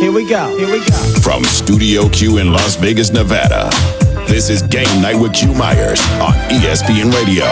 Here we go. From Studio Q in Las Vegas, Nevada, this is Game Night with Q Myers on ESPN Radio.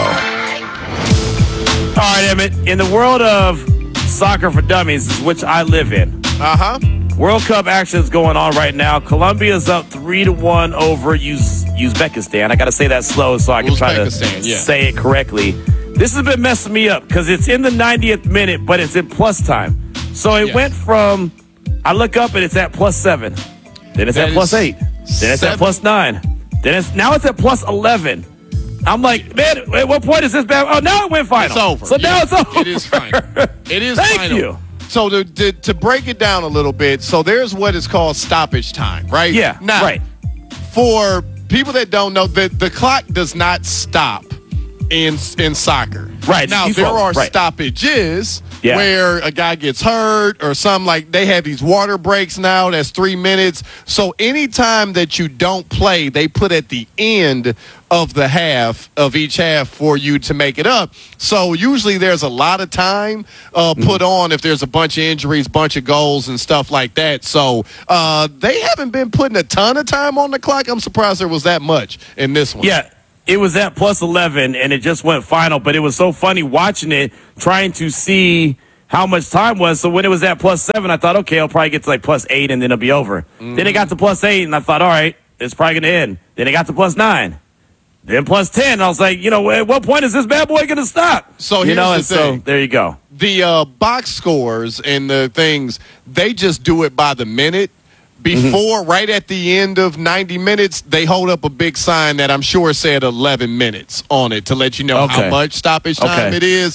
All right, Emmett. In the world of soccer for dummies, which I live in, World Cup action is going on right now. Colombia's up 3-1 over Uzbekistan. I got to say that slow so I can try to say it correctly. This has been messing me up because it's in the 90th minute, but it's in plus time. So it went from, I look up and it's at +7. Then it's at +8. Then it's at +9. Now it's at +11. I'm like, man, at what point is this bad? Oh, now it went final. It's over. So now it's over. It is final. It is Thank final. you. So to break it down a little bit, so there's what is called stoppage time, right? Yeah, now, right. For people that don't know, the clock does not stop in soccer. Right. Now, there are stoppages where a guy gets hurt or something, like they have these water breaks now. That's 3 minutes. So anytime that you don't play, they put at the end of the half of each half for you to make it up. So usually there's a lot of time put on if there's a bunch of injuries, bunch of goals and stuff like that. So they haven't been putting a ton of time on the clock. I'm surprised there was that much in this one. Yeah. It was at +11, and it just went final. But it was so funny watching it, trying to see how much time was. So when it was at +7, I thought, okay, I'll probably get to like +8, and then it'll be over. Then it got to +8, and I thought, all right, it's probably going to end. Then it got to +9. Then +10. I was like, at what point is this bad boy going to stop? So here's the thing. So there you go. The box scores and the things, they just do it by the minute. Before, right at the end of 90 minutes, they hold up a big sign that I'm sure said 11 minutes on it to let you know how much stoppage time it is.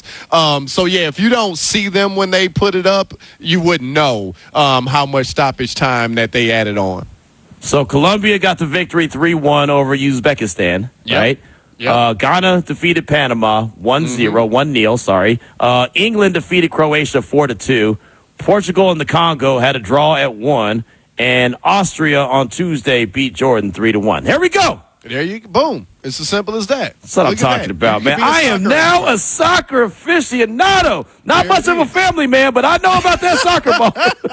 If you don't see them when they put it up, you wouldn't know how much stoppage time that they added on. So Colombia got the victory 3-1 over Uzbekistan, right? Yep. Ghana defeated Panama 1-0, sorry. England defeated Croatia 4-2. Portugal and the Congo had a draw at 1. And Austria on Tuesday beat Jordan 3-1. Here we go. There you go. Boom. It's as simple as that. That's what I'm talking about, man. I am now a soccer aficionado. Not much of a family man, but I know about that soccer ball.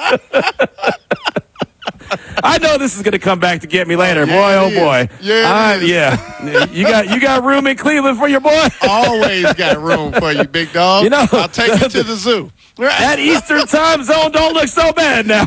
I know this is going to come back to get me later, boy. Oh boy. Yeah. You got room in Cleveland for your boy. Always got room for you, big dog. I'll take you to the zoo. That Eastern time zone don't look so bad now.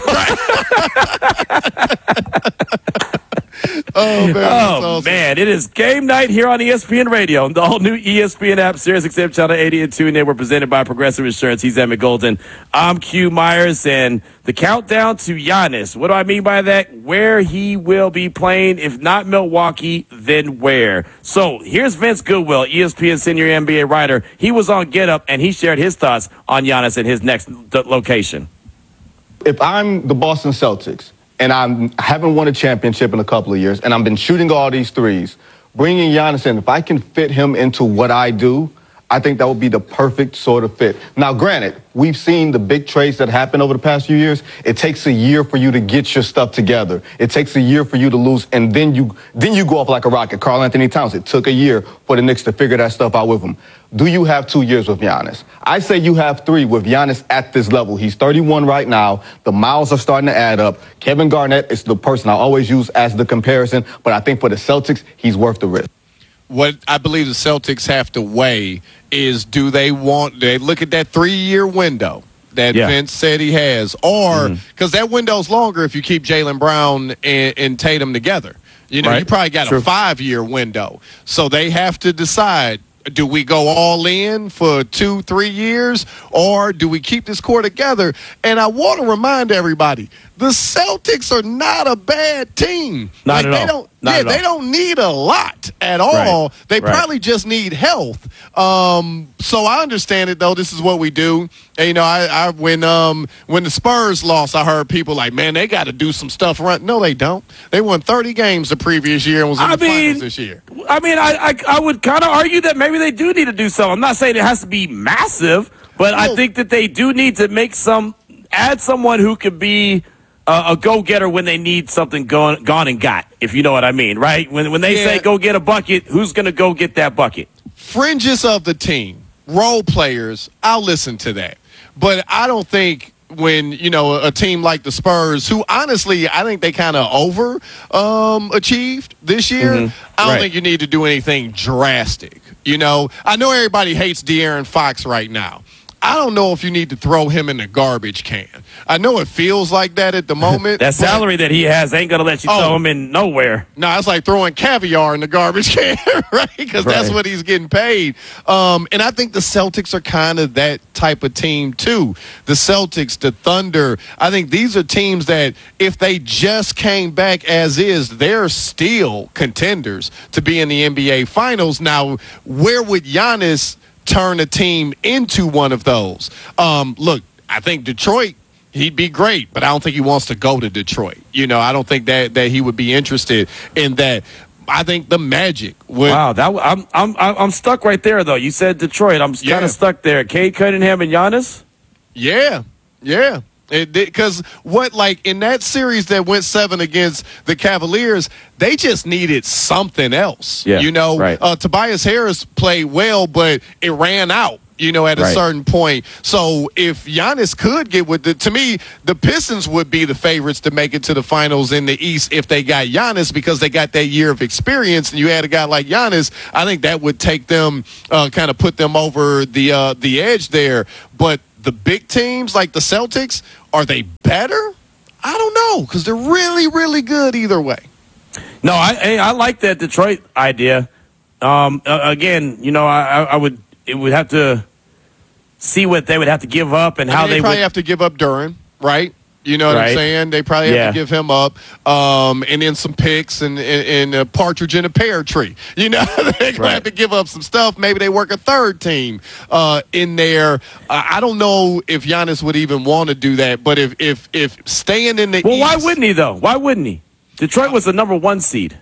Man, it is game night here on ESPN Radio. The whole new ESPN app, SiriusXM Channel 80 and 2. We're presented by Progressive Insurance. He's Emmett Golden. I'm Q Myers, and the countdown to Giannis. What do I mean by that? Where he will be playing. If not Milwaukee, then where? So here's Vince Goodwill, ESPN senior NBA writer. He was on Get Up, and he shared his thoughts on Giannis and his next location. If I'm the Boston Celtics, and I haven't won a championship in a couple of years, and I've been shooting all these threes, bringing Giannis in, if I can fit him into what I do, I think that would be the perfect sort of fit. Now, granted, we've seen the big trades that happen over the past few years. It takes a year for you to get your stuff together. It takes a year for you to lose, and then you go off like a rocket. Karl Anthony Towns, it took a year for the Knicks to figure that stuff out with him. Do you have 2 years with Giannis? I say you have 3 with Giannis at this level. He's 31 right now. The miles are starting to add up. Kevin Garnett is the person I always use as the comparison, but I think for the Celtics, he's worth the risk. What I believe the Celtics have to weigh is, do they look at that 3-year window that Vince said he has, or because that window's longer if you keep Jaylen Brown and Tatum together. You probably got a 5-year window. So they have to decide, do we go all in for 2-3 years, or do we keep this core together? And I want to remind everybody, the Celtics are not a bad team. Not at all. They don't need a lot at all. Right. They probably just need health. So I understand it, though. This is what we do. And, when the Spurs lost, I heard people like, man, they got to do some stuff right. No, they don't. They won 30 games the previous year and was in the finals this year. I would kind of argue that maybe they do need to do something. I'm not saying it has to be massive, but I think that they do need to add someone who could be a go-getter when they need something gone and got, if you know what I mean, right? When they say go get a bucket, who's going to go get that bucket? Fringes of the team, role players, I'll listen to that. But I don't think when, a team like the Spurs, who honestly, I think they kind of achieved this year. Mm-hmm. I don't think you need to do anything drastic. I know everybody hates De'Aaron Fox right now. I don't know if you need to throw him in the garbage can. I know it feels like that at the moment. That salary that he has ain't going to let you throw him in nowhere. No, it's like throwing caviar in the garbage can, right? Because that's what he's getting paid. And I think the Celtics are kind of that type of team, too. The Celtics, the Thunder, I think these are teams that if they just came back as is, they're still contenders to be in the NBA Finals. Now, where would Giannis turn a team into one of those? Look, I think Detroit, he'd be great, but I don't think he wants to go to Detroit. I don't think that he would be interested in that. I think the Magic would. Wow, I'm stuck right there though. You said Detroit. I'm kind of stuck there. Cade Cunningham and Giannis. Yeah. Because in that series that went 7 against the Cavaliers, they just needed something else. Yeah, Tobias Harris played well, but it ran out. At a certain point. So if Giannis could get to me, the Pistons would be the favorites to make it to the finals in the East if they got Giannis, because they got that year of experience, and you had a guy like Giannis. I think that would take them, kind of put them over the edge there. But the big teams like the Celtics, are they better? I don't know, because they're really, really good either way. No, I like that Detroit idea. Again, it would have to see what they would have to give up and how they would have to give up Duren, right? You know what I'm saying? They probably have to give him up, and then some picks and a partridge in a pear tree. They're going to have to give up some stuff. Maybe they work a third team in there. I don't know if Giannis would even want to do that, but if staying in the East, why wouldn't he though? Why wouldn't he? Detroit was the number 1 seed.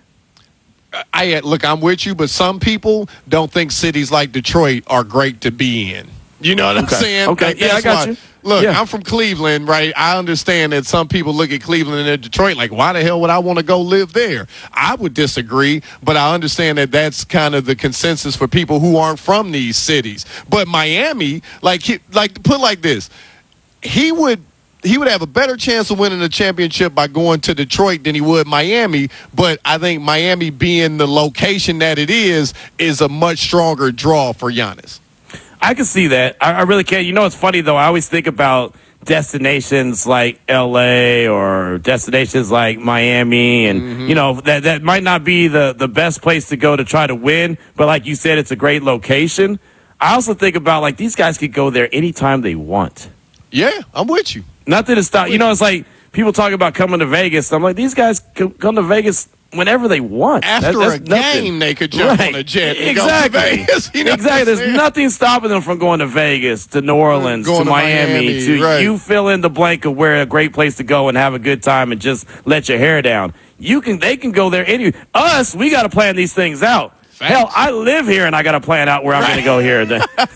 Look, I'm with you, but some people don't think cities like Detroit are great to be in. You know what I'm saying? Okay, I got you. Look, I'm from Cleveland, right? I understand that some people look at Cleveland and Detroit like, why the hell would I want to go live there? I would disagree, but I understand that that's kind of the consensus for people who aren't from these cities. But Miami, put it like this, he would have a better chance of winning a championship by going to Detroit than he would Miami. But I think Miami, being the location that it is a much stronger draw for Giannis. I can see that. I really can. It's funny, though. I always think about destinations like L.A. or destinations like Miami. And, that might not be the best place to go to try to win. But like you said, it's a great location. I also think about, these guys could go there anytime they want. Yeah, I'm with you. Nothing to stop. It's like people talk about coming to Vegas. I'm like, these guys can come to Vegas whenever they want. After a game, they could jump on a jet and go to Vegas. Exactly. There's nothing stopping them from going to Vegas, to New Orleans, to Miami. You fill in the blank of where a great place to go and have a good time and just let your hair down. They can go there anyway. Us, we got to plan these things out. Facts. Hell, I live here and I got to plan out where I'm going to go here.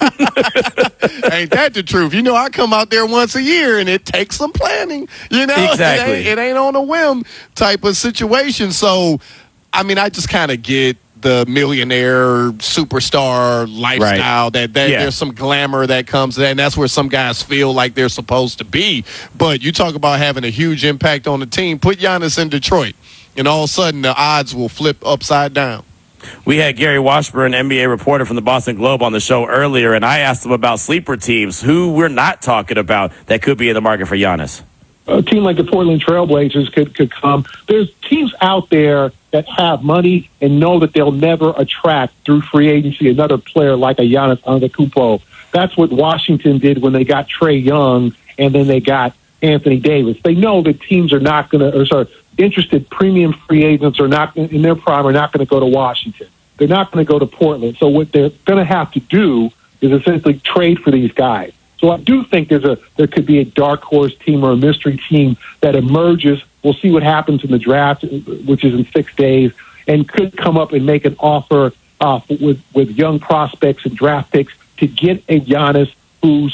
Ain't that the truth? I come out there once a year and it takes some planning. Exactly. It ain't on a whim type of situation. So, I just kind of get the millionaire superstar lifestyle that there's some glamour that comes in, and that's where some guys feel like they're supposed to be. But you talk about having a huge impact on the team. Put Giannis in Detroit, and all of a sudden the odds will flip upside down. We had Gary Washburn, NBA reporter from the Boston Globe, on the show earlier, and I asked him about sleeper teams, who we're not talking about that could be in the market for Giannis. A team like the Portland Trailblazers could come. There's teams out there that have money and know that they'll never attract through free agency another player like a Giannis Antetokounmpo. That's what Washington did when they got Trae Young and then they got Anthony Davis. They know that teams are not going to, interested premium free agents are not in their prime are not going to go to Washington. They're not going to go to Portland. So what they're going to have to do is essentially trade for these guys. So I do think there could be a dark horse team or a mystery team that emerges. We'll see what happens in the draft, which is in 6 days, and could come up and make an offer with young prospects and draft picks to get a Giannis who's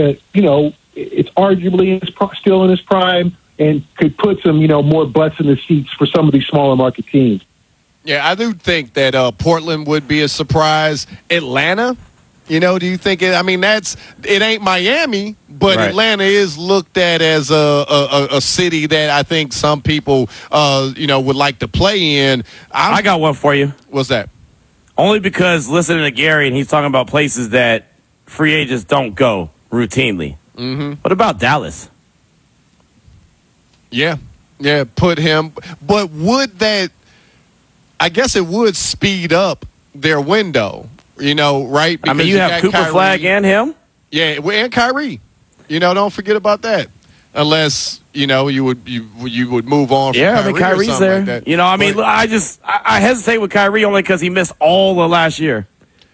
it's arguably still in his prime, and could put some, more butts in the seats for some of these smaller market teams. Yeah, I do think that Portland would be a surprise. Atlanta, You know, do you think it ain't Miami, but Right. Atlanta is looked at as a city that I think some people, would like to play in. I got one for you. What's that? Only because listening to Gary, and he's talking about places that free agents don't go routinely. Mm-hmm. What about Dallas? Yeah, put him. But would that? I guess it would speed up their window. Right? Because you have Cooper Kyrie, Flag and him. Yeah, and Kyrie. Don't forget about that. Unless you would move on from Kyrie Kyrie's or there. Like that. I hesitate with Kyrie only because he missed all of last year.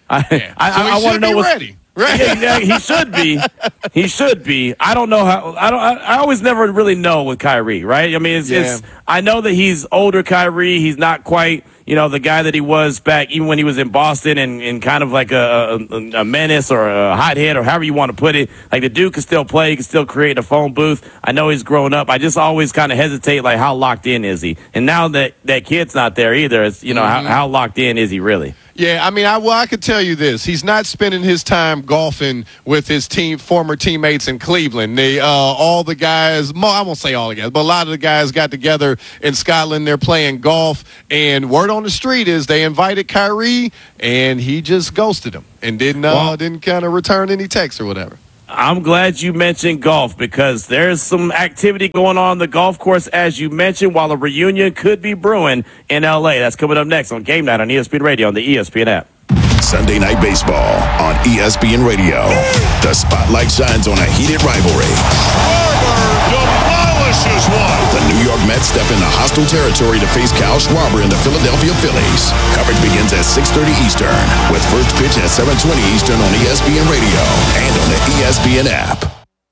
I want to know what's ready. Right. Yeah, he should be. He should be. I don't know how. I always never really know with Kyrie, right? I mean, it's. I know that he's older Kyrie. He's not quite, the guy that he was back even when he was in Boston and kind of like a menace or a hothead or however you want to put it. Like the dude can still play, he can still create a phone booth. I know he's grown up. I just always kind of hesitate, like how locked in is he? And now that kid's not there either, it's how locked in is he really? Yeah, I could tell you this. He's not spending his time golfing with his former teammates in Cleveland. All the guys, I won't say all the guys, but a lot of the guys got together in Scotland. They're playing golf, and word on the street is they invited Kyrie, and he just ghosted him and didn't kind of return any texts or whatever. I'm glad you mentioned golf because there's some activity going on the golf course, as you mentioned, while a reunion could be brewing in L.A. That's coming up next on Game Night on ESPN Radio on the ESPN app. Sunday Night Baseball on ESPN Radio. The spotlight shines on a heated rivalry. Demolishes one. The New York Mets step into hostile territory to face Kyle Schwarber and the Philadelphia Phillies. Coverage begins at 6:30 Eastern with first pitch at 7:20 Eastern on ESPN Radio and on the ESPN app.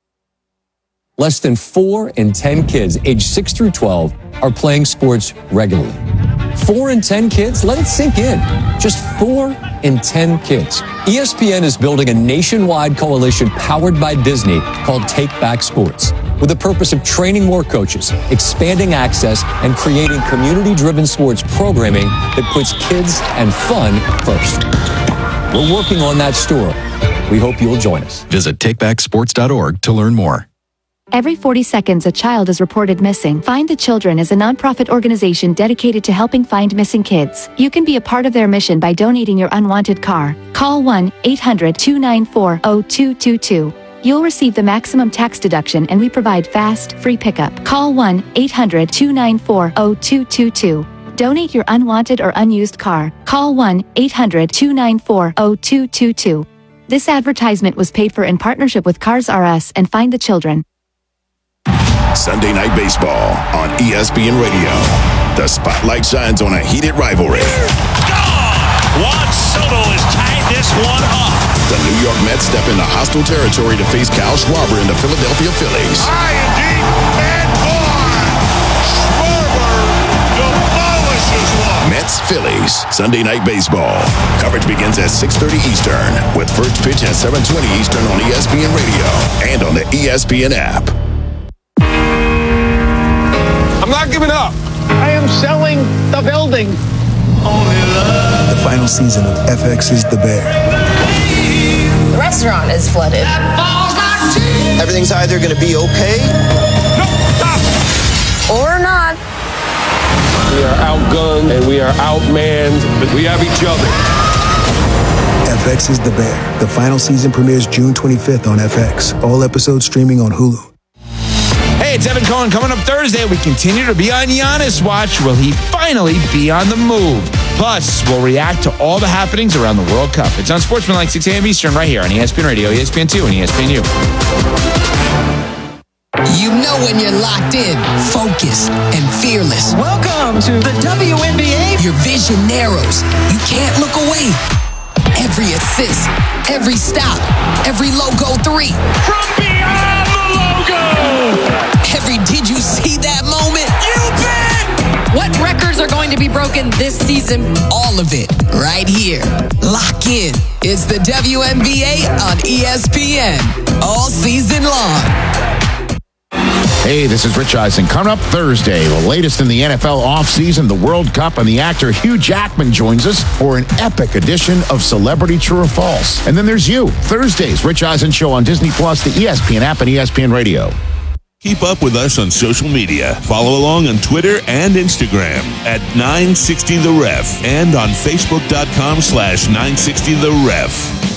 Less than 4 in 10 kids aged 6 through 12 are playing sports regularly. 4 in 10 kids? Let it sink in. Just 4 in 10 kids. ESPN is building a nationwide coalition powered by Disney called Take Back Sports, with the purpose of training more coaches, expanding access, and creating community-driven sports programming that puts kids and fun first. We're working on that story. We hope you'll join us. Visit takebacksports.org to learn more. Every 40 seconds, a child is reported missing. Find the Children is a nonprofit organization dedicated to helping find missing kids. You can be a part of their mission by donating your unwanted car. Call 1-800-294-0222. You'll receive the maximum tax deduction, and we provide fast, free pickup. Call 1-800-294-0222. Donate your unwanted or unused car. Call 1-800-294-0222. This advertisement was paid for in partnership with Cars R Us and Find the Children. Sunday Night Baseball on ESPN Radio. The spotlight shines on a heated rivalry. Juan Soto has tied this one up. The New York Mets step into hostile territory to face Kyle Schwarber and the Philadelphia Phillies. High and deep and gone. Schwarber demolishes one. Mets Phillies Sunday Night Baseball. Coverage begins at 6:30 Eastern with first pitch at 7:20 Eastern on ESPN Radio and on the ESPN app. I'm not giving up. I am selling the building. The final season of FX is the Bear. The restaurant is flooded. Everything's either going to be okay or not. We are outgunned and we are outmanned, but we have each other. FX is the Bear. The final season premieres June 25th on FX. All episodes streaming on Hulu. Hey, it's Evan Cohen. Coming up Thursday, we continue to be on Giannis watch. Will he finally be on the move? Plus, we'll react to all the happenings around the World Cup. It's on Sportsmanlike 6 a.m. Eastern right here on ESPN Radio, ESPN2, and ESPNU. You know when you're locked in, focused, and fearless. Welcome to the WNBA. Your vision narrows. You can't look away. Every assist, every stop, every logo 3. From beyond the logo. Every did you see that moment? You bet. What records are going to be broken this season? All of it right here. Lock in. It's the WNBA on ESPN all season long. Hey, this is Rich Eisen. Coming up Thursday, the latest in the NFL offseason, the World Cup, and the actor Hugh Jackman joins us for an epic edition of Celebrity True or False. And then there's you. Thursday's Rich Eisen Show on Disney+, the ESPN app, and ESPN Radio. Keep up with us on social media. Follow along on Twitter and Instagram at 960 The Ref and on Facebook.com/960 The Ref.